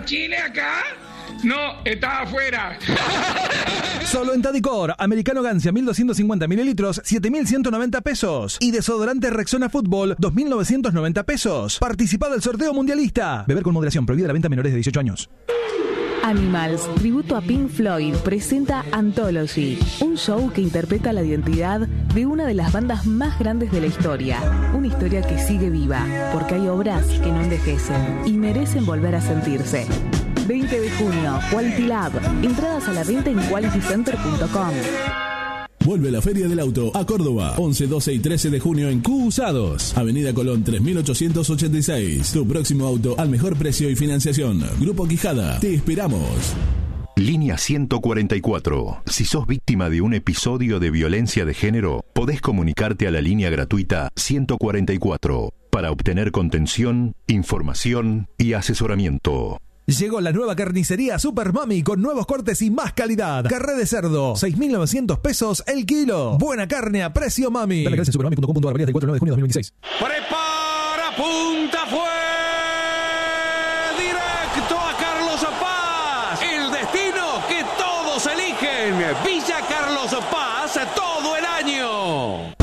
¿Está Chile acá? No, está afuera. Solo en Tadicor, americano Gancia 1250 mililitros, 7.190 pesos. Y desodorante Rexona Fútbol, 2.990 pesos. Participá del sorteo mundialista. Beber con moderación, prohibida la venta a menores de 18 años. Animals, tributo a Pink Floyd, presenta Anthology, un show que interpreta la identidad de una de las bandas más grandes de la historia. Una historia que sigue viva, porque hay obras que no envejecen y merecen volver a sentirse. 20 de junio, Quality Lab. Entradas a la venta en qualitycenter.com. Vuelve la Feria del Auto a Córdoba, 11, 12 y 13 de junio en Q Usados, Avenida Colón 3886. Tu próximo auto al mejor precio y financiación. Grupo Quijada, te esperamos. Línea 144. Si sos víctima de un episodio de violencia de género, podés comunicarte a la línea gratuita 144 para obtener contención, información y asesoramiento. Llegó la nueva carnicería Super Mami con nuevos cortes y más calidad. Carré de cerdo, 6.900 pesos el kilo. Buena carne a precio Mami. Dale en supermami.com.ar, variedad del 4 de junio de 2026. Prepara, punta, fue directo a Carlos Paz. El destino que todos eligen. Villa Carlos Paz todo el año.